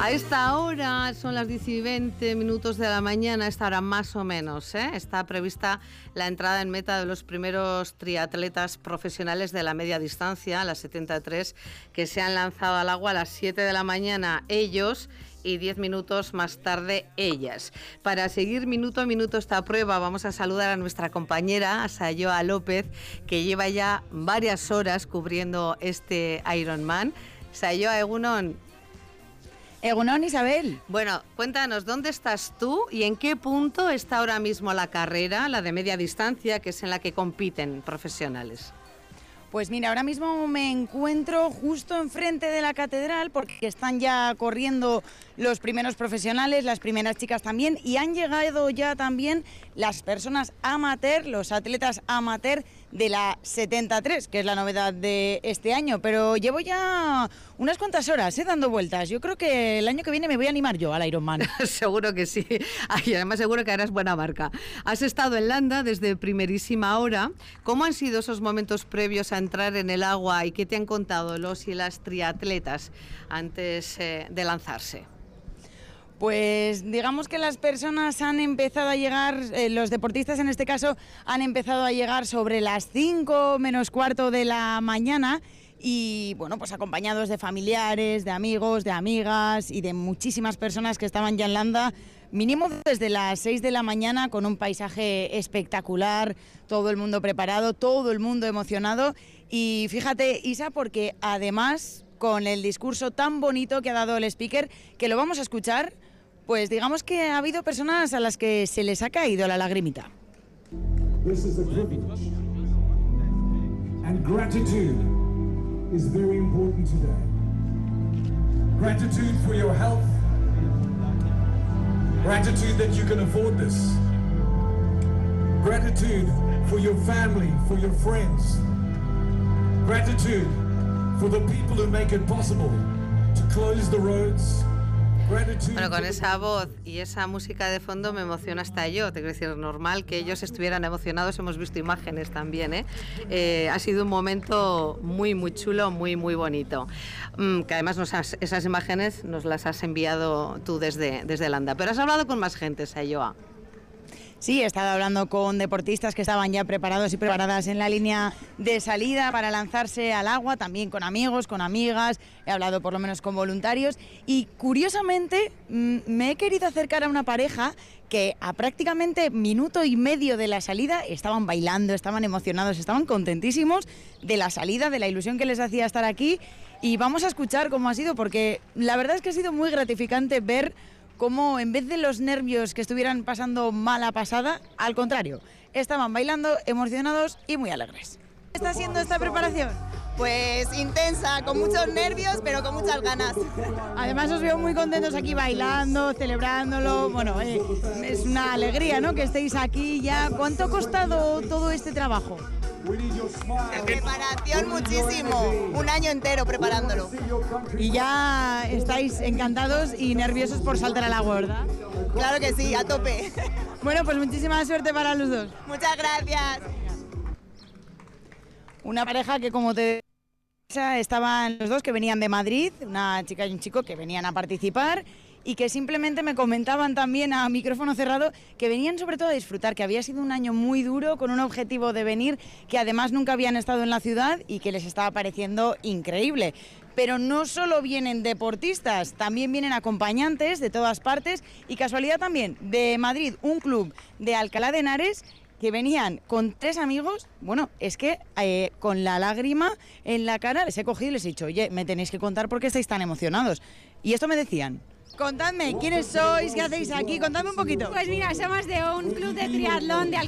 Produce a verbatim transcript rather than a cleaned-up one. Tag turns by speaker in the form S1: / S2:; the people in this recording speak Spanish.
S1: A esta hora son las diez y veinte minutos de la mañana, a esta hora más o menos, ¿eh? Está prevista la entrada en meta de los primeros triatletas profesionales de la media distancia, las setenta y tres, que se han lanzado al agua a las siete de la mañana ellos y diez minutos más tarde ellas. Para seguir minuto a minuto esta prueba vamos a saludar a nuestra compañera, a Sayoa López, que lleva ya varias horas cubriendo este Ironman. Sayoa, egunon.
S2: Egunon, Isabel.
S1: Bueno, cuéntanos, ¿dónde estás tú y en qué punto está ahora mismo la carrera, la de media distancia, que es en la que compiten profesionales?
S2: Pues mira, ahora mismo me encuentro justo enfrente de la catedral porque están ya corriendo los primeros profesionales, las primeras chicas también, y han llegado ya también las personas amateur, los atletas amateur de la setenta y tres, que es la novedad de este año, pero llevo ya unas cuantas horas eh, dando vueltas. Yo creo que el año que viene me voy a animar yo al Ironman.
S1: Seguro que sí, y además seguro que harás buena marca. Has estado en Landa desde primerísima hora. ¿Cómo han sido esos momentos previos a entrar en el agua y qué te han contado los y las triatletas antes eh, de lanzarse?
S2: Pues digamos que las personas han empezado a llegar, eh, los deportistas en este caso, han empezado a llegar sobre las cinco menos cuarto de la mañana y bueno, pues acompañados de familiares, de amigos, de amigas y de muchísimas personas que estaban ya en Landa, mínimo desde las seis de la mañana, con un paisaje espectacular, todo el mundo preparado, todo el mundo emocionado. Y fíjate, Isa, porque además con el discurso tan bonito que ha dado el speaker, que lo vamos a escuchar, pues digamos que ha habido personas a las que se les ha caído la lagrimita.
S3: This is a privilege, and gratitude is very important today. Gratitude for your health, gratitude that you can afford this, gratitude for your family, for your friends, gratitude for the people who make it possible to close the roads.
S1: Bueno, con esa voz y esa música de fondo me emociona hasta yo. Te quiero decir, normal que ellos estuvieran emocionados, hemos visto imágenes también, ¿eh? Eh, ha sido un momento muy, muy chulo, muy, muy bonito. Mm, que además nos has, esas imágenes nos las has enviado tú desde, desde Landa. Pero has hablado con más gente, Sayoa.
S2: Sí, he estado hablando con deportistas que estaban ya preparados y preparadas en la línea de salida para lanzarse al agua, también con amigos, con amigas, he hablado por lo menos con voluntarios y curiosamente me he querido acercar a una pareja que a prácticamente minuto y medio de la salida estaban bailando, estaban emocionados, estaban contentísimos de la salida, de la ilusión que les hacía estar aquí, y vamos a escuchar cómo ha sido, porque la verdad es que ha sido muy gratificante ver cómo en vez de los nervios que estuvieran pasando mala pasada, al contrario, estaban bailando, emocionados y muy alegres. ¿Qué está siendo esta preparación?
S4: Pues intensa, con muchos nervios, pero con muchas ganas.
S2: Además os veo muy contentos aquí bailando, celebrándolo. Bueno, eh, es una alegría, ¿no?, que estéis aquí ya. ¿Cuánto ha costado todo este trabajo?
S4: En preparación muchísimo, un año entero preparándolo.
S2: Y ya estáis encantados y nerviosos por saltar al agua, ¿verdad?
S4: Claro que sí, a tope.
S2: Bueno, pues muchísima suerte para los dos.
S4: Muchas gracias.
S2: Una pareja que, como te decía, estaban los dos que venían de Madrid, una chica y un chico que venían a participar y que simplemente me comentaban también a micrófono cerrado que venían sobre todo a disfrutar, que había sido un año muy duro con un objetivo de venir, que además nunca habían estado en la ciudad y que les estaba pareciendo increíble. Pero no solo vienen deportistas, también vienen acompañantes de todas partes y casualidad también de Madrid, un club de Alcalá de Henares que venían con tres amigos. Bueno, es que eh, con la lágrima en la cara les he cogido y les he dicho, oye, me tenéis que contar por qué estáis tan emocionados. Y esto me decían. Contadme, ¿quiénes sois? ¿Qué hacéis aquí? Contadme un poquito.
S5: Pues mira, somos de un club de triatlón de